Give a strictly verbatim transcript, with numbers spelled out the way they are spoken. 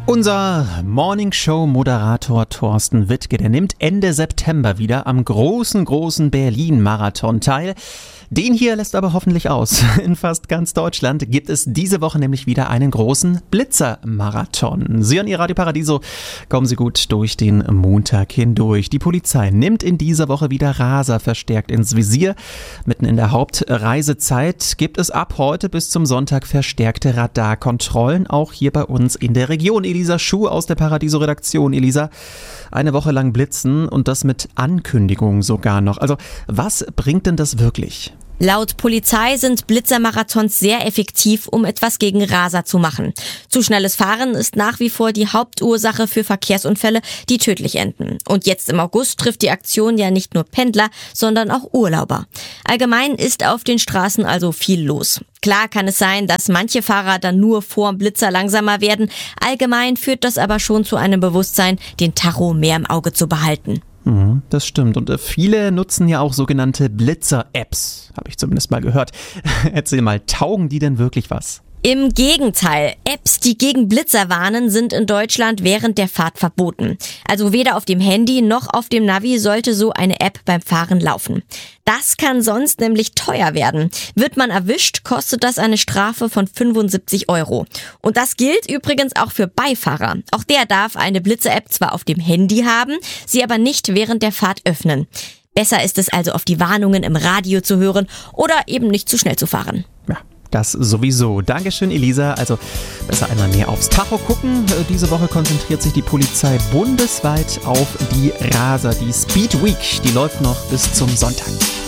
Unser Morningshow-Moderator Thorsten Wittke, der nimmt Ende September wieder am großen, großen Berlin-Marathon teil. Den hier lässt aber hoffentlich aus. In fast ganz Deutschland gibt es diese Woche nämlich wieder einen großen Blitzer-Marathon. Sie an Ihr Radio Paradiso, kommen Sie gut durch den Montag hindurch. Die Polizei nimmt in dieser Woche wieder Raser verstärkt ins Visier. Mitten in der Hauptreisezeit gibt es ab heute bis zum Sonntag verstärkte Radarkontrollen, auch hier bei uns in der Region. Elisa Schuh aus der Paradiso-Redaktion. Elisa, eine Woche lang blitzen und das mit Ankündigung sogar noch. Also was bringt denn das wirklich? Laut Polizei sind Blitzermarathons sehr effektiv, um etwas gegen Raser zu machen. Zu schnelles Fahren ist nach wie vor die Hauptursache für Verkehrsunfälle, die tödlich enden. Und jetzt im August trifft die Aktion ja nicht nur Pendler, sondern auch Urlauber. Allgemein ist auf den Straßen also viel los. Klar kann es sein, dass manche Fahrer dann nur vorm Blitzer langsamer werden. Allgemein führt das aber schon zu einem Bewusstsein, den Tacho mehr im Auge zu behalten. Das stimmt. Und viele nutzen ja auch sogenannte Blitzer-Apps, habe ich zumindest mal gehört. Erzähl mal, taugen die denn wirklich was? Im Gegenteil, Apps, die gegen Blitzer warnen, sind in Deutschland während der Fahrt verboten. Also weder auf dem Handy noch auf dem Navi sollte so eine App beim Fahren laufen. Das kann sonst nämlich teuer werden. Wird man erwischt, kostet das eine Strafe von fünfundsiebzig Euro. Und das gilt übrigens auch für Beifahrer. Auch der darf eine Blitzer-App zwar auf dem Handy haben, sie aber nicht während der Fahrt öffnen. Besser ist es also, auf die Warnungen im Radio zu hören oder eben nicht zu schnell zu fahren. Ja. Das sowieso. Dankeschön, Elisa. Also besser einmal mehr aufs Tacho gucken. Diese Woche konzentriert sich die Polizei bundesweit auf die Raser. Die Speed Week, die läuft noch bis zum Sonntag.